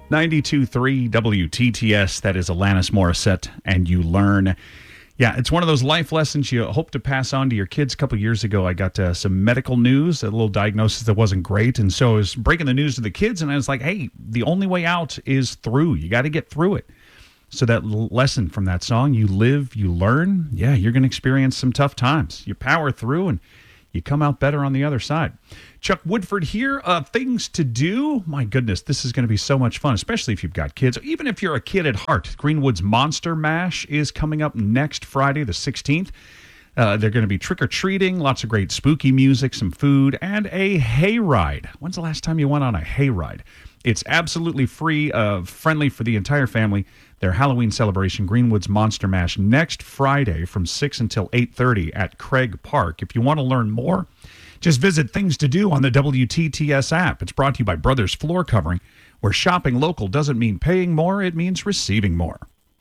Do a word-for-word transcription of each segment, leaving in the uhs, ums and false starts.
ninety-two point three W T T S, that is Alanis Morissette, and You Learn. Yeah, it's one of those life lessons you hope to pass on to your kids. A couple years ago, I got uh, some medical news, a little diagnosis that wasn't great, and so I was breaking the news to the kids, and I was like, hey, the only way out is through. You got to get through it. So that l- lesson from that song, you live, you learn, yeah, you're going to experience some tough times. You power through, and you come out better on the other side. Chuck Woodford here. Uh, things to do. My goodness, this is going to be so much fun, especially if you've got kids. Even if you're a kid at heart, Greenwood's Monster Mash is coming up next Friday, the sixteenth. Uh, they're going to be trick-or-treating, lots of great spooky music, some food, and a hayride. When's the last time you went on a hayride? It's absolutely free, uh, friendly for the entire family. Their Halloween celebration, Greenwood's Monster Mash, next Friday from six until eight thirty at Craig Park. If you want to learn more, just visit Things to Do on the W T T S app. It's brought to you by Brothers Floor Covering, where shopping local doesn't mean paying more, it means receiving more.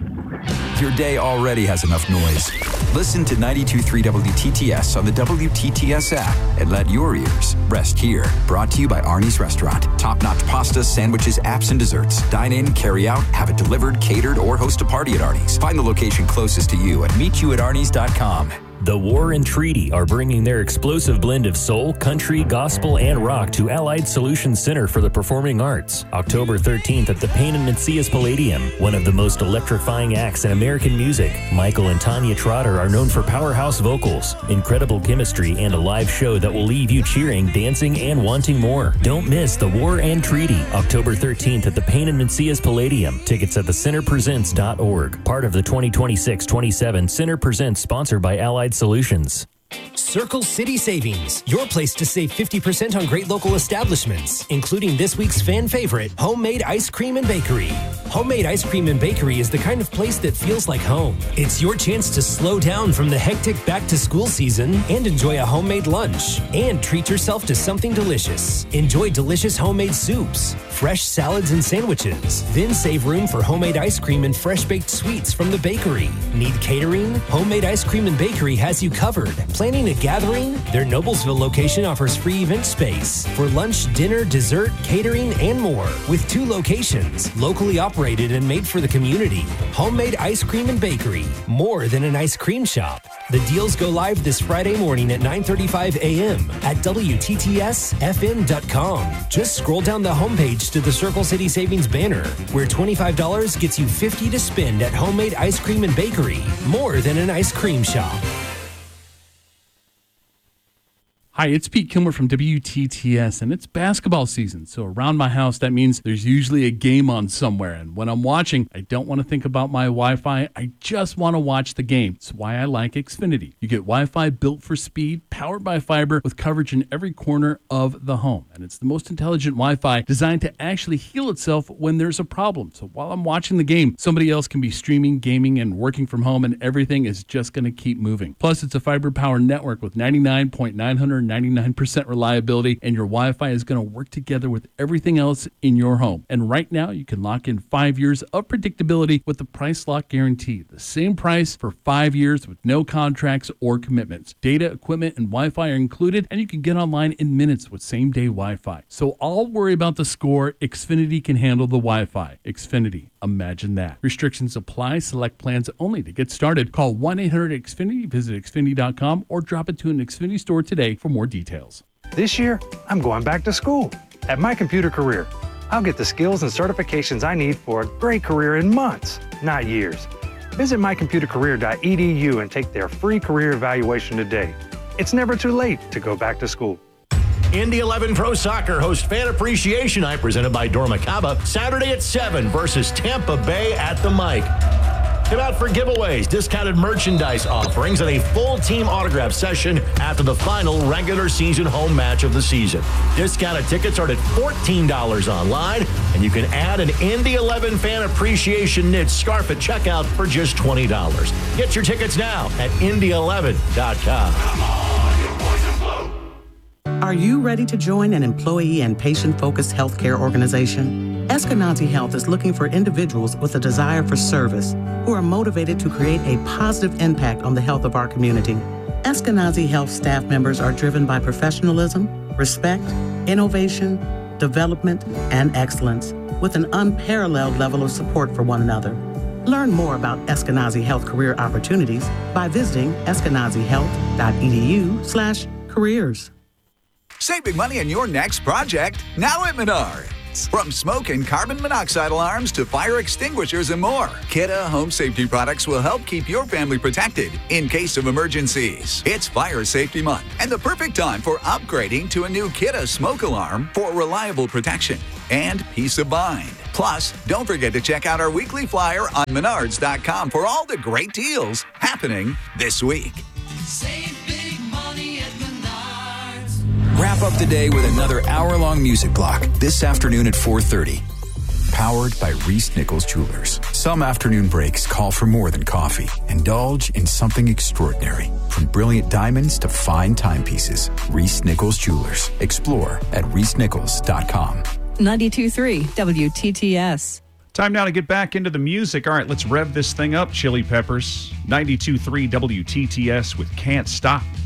Your day already has enough noise. Listen to ninety-two point three W T T S on the W T T S app and let your ears rest here. Brought to you by Arnie's Restaurant. Top-notch pastas, sandwiches, apps, and desserts. Dine in, carry out, have it delivered, catered, or host a party at Arnie's. Find the location closest to you at meet you at arnie's dot com. The War and Treaty are bringing their explosive blend of soul, country, gospel, and rock to Allied Solutions Center for the Performing Arts, October thirteenth at the Payne and Macias Palladium. One of the most electrifying acts in American music, Michael and Tanya Trotter are known for powerhouse vocals, incredible chemistry, and a live show that will leave you cheering, dancing, and wanting more. Don't miss The War and Treaty, October thirteenth at the Payne and Macias Palladium. Tickets at the center presents dot org. Part of the twenty twenty-six twenty-seven Center Presents, sponsored by Allied Solutions. Circle City Savings, your place to save fifty percent on great local establishments, including this week's fan favorite, Homemade Ice Cream and Bakery. Homemade Ice Cream and Bakery is the kind of place that feels like home. It's your chance to slow down from the hectic back-to-school season and enjoy a homemade lunch and treat yourself to something delicious. Enjoy delicious homemade soups, fresh salads and sandwiches. Then save room for homemade ice cream and fresh-baked sweets from the bakery. Need catering? Homemade Ice Cream and Bakery has you covered. Planning a gathering? Their Noblesville location offers free event space for lunch, dinner, dessert, catering, and more. With two locations, locally operated and made for the community. Homemade Ice Cream and Bakery, more than an ice cream shop. The deals go live this Friday morning at nine thirty-five a.m. at W T T S F M dot com. Just scroll down the homepage to the Circle City Savings banner, where twenty-five dollars gets you fifty dollars to spend at Homemade Ice Cream and Bakery, more than an ice cream shop. Hi, it's Pete Kilmer from W T T S, and it's basketball season. So around my house, that means there's usually a game on somewhere. And when I'm watching, I don't want to think about my Wi-Fi. I just want to watch the game. It's why I like Xfinity. You get Wi-Fi built for speed, powered by fiber, with coverage in every corner of the home. And it's the most intelligent Wi-Fi designed to actually heal itself when there's a problem. So while I'm watching the game, somebody else can be streaming, gaming, and working from home, and everything is just going to keep moving. Plus, it's a fiber-powered network with ninety-nine point nine ninety-nine percent reliability, and your Wi-Fi is going to work together with everything else in your home. And right now, you can lock in five years of predictability with the price lock guarantee. The same price for five years with no contracts or commitments. Data, equipment, and Wi-Fi are included, and you can get online in minutes with same-day Wi-Fi. So I'll worry about the score. Xfinity can handle the Wi-Fi. Xfinity. Imagine that. Restrictions apply. Select plans only. To get started, call one eight hundred X Finity, visit Xfinity dot com, or drop it to an Xfinity store today for more details. This year, I'm going back to school. At My Computer Career, I'll get the skills and certifications I need for a great career in months, not years. Visit my computer career dot e d u and take their free career evaluation today. It's never too late to go back to school. Indy eleven Pro Soccer hosts Fan Appreciation Night presented by Dormacaba Saturday at seven versus Tampa Bay at the Mike. Come out for giveaways, discounted merchandise offerings, and a full team autograph session after the final regular season home match of the season. Discounted tickets are at fourteen dollars online, and you can add an Indy eleven Fan Appreciation knit scarf at checkout for just twenty dollars. Get your tickets now at indy eleven dot com. Come on, you boys in blue. Are you ready to join an employee and patient-focused healthcare organization? Eskenazi Health is looking for individuals with a desire for service who are motivated to create a positive impact on the health of our community. Eskenazi Health staff members are driven by professionalism, respect, innovation, development, and excellence with an unparalleled level of support for one another. Learn more about Eskenazi Health career opportunities by visiting eskenazihealth.edu slash careers. Save big money on your next project now at Menards. From smoke and carbon monoxide alarms to fire extinguishers and more, Kidde Home Safety products will help keep your family protected in case of emergencies. It's Fire Safety Month and the perfect time for upgrading to a new Kidde smoke alarm for reliable protection and peace of mind. Plus, don't forget to check out our weekly flyer on menards dot com for all the great deals happening this week. Save big money at Menards. Wrap up the day with another hour-long music block this afternoon at four thirty. Powered by Reese Nichols Jewelers. Some afternoon breaks call for more than coffee. Indulge in something extraordinary. From brilliant diamonds to fine timepieces, Reese Nichols Jewelers. Explore at reese nichols dot com. ninety-two point three W T T S. Time now to get back into the music. All right, let's rev this thing up, Chili Peppers. ninety-two point three W T T S with Can't Stop.